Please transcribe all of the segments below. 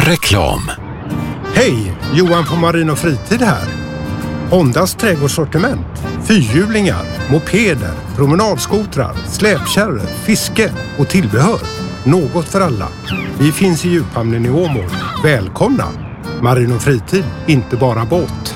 Reklam. Hej, Johan på Marin och Fritid här. Hondas trädgårdssortiment, fyrhjulingar, mopeder, promenadskotrar, släpkärror, fiske och tillbehör. Något för alla. Vi finns i djuphamnen i Åmål. Välkomna! Marin och Fritid, inte bara båt.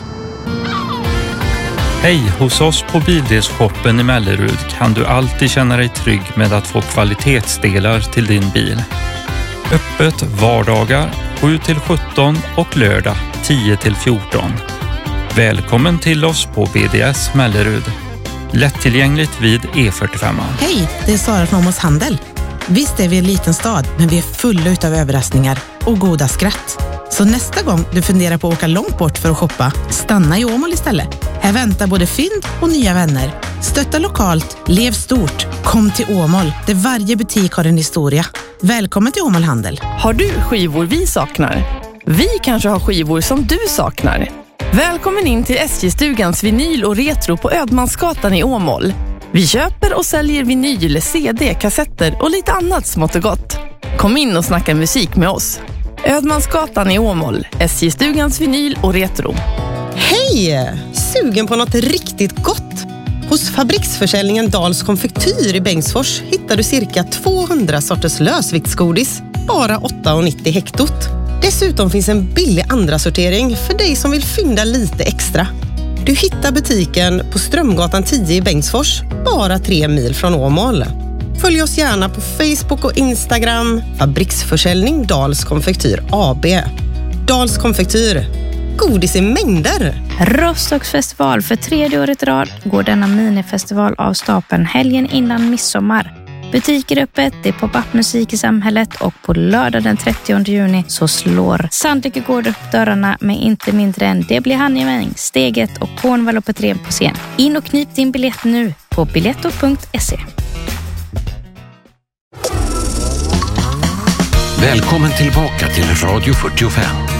Hej, hos oss på Bildelsshoppen i Mellerud kan du alltid känna dig trygg med att få kvalitetsdelar till din bil. Öppet vardagar 7-17 och lördag 10-14. Välkommen till oss på BDS Mellerud. Lättillgängligt vid E45. Hej, det är Sara från Åmåls Handel. Visst är vi en liten stad, men vi är fulla utav överraskningar och goda skratt. Så nästa gång du funderar på att åka långt bort för att shoppa, stanna i Åmål istället. Här väntar både fynd och nya vänner. Stötta lokalt, lev stort. Kom till Åmål, där varje butik har en historia. Välkommen till Åmål Handel. Har du skivor vi saknar? Vi kanske har skivor som du saknar. Välkommen in till SJ-stugans vinyl och retro på Ödmansgatan i Åmål. Vi köper och säljer vinyl, CD, kassetter och lite annat smått och gott. Kom in och snacka musik med oss. Ödmansgatan i Åmål, SJ-stugans vinyl och retro. Hej! Sugen på något riktigt gott? Hos fabriksförsäljningen Dals konfektyr i Bengtsfors hittar du cirka 200 sorters lösviktsgodis, bara 8,90 hektot. Dessutom finns en billig andra sortering för dig som vill fynda lite extra. Du hittar butiken på Strömgatan 10 i Bengtsfors, bara 3 mil från Åmål. Följ oss gärna på Facebook och Instagram. Fabriksförsäljning Dals konfektyr AB. Dals konfektyr. Godis i mängder. Rostocksfestival för 3:e året i rad går denna minifestival av stapeln helgen innan midsommar. Butiker öppet, det är pop-up-musik i samhället och på lördag den 30 juni så slår Sandlycke gård upp dörrarna med inte mindre än Det blir Hanjemäng, Steget och Cornwall och Petrén på scen. In och knip din biljett nu på biletto.se. Välkommen tillbaka till Radio 45.